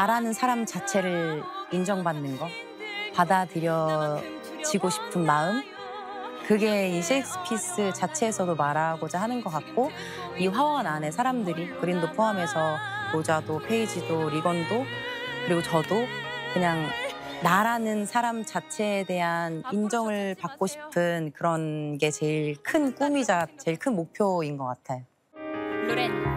나라는 사람 자체를 인정받는 거, 받아들여지고 싶은 마음, 그게 이 셰익스피스 자체에서도 말하고자 하는 것 같고, 이 화원 안에 사람들이, 그린도 포함해서 로자도 페이지도 리건도 그리고 저도 그냥 나라는 사람 자체에 대한 인정을 받고 싶은 그런 게 제일 큰 꿈이자 제일 큰 목표인 것 같아요. 로렌.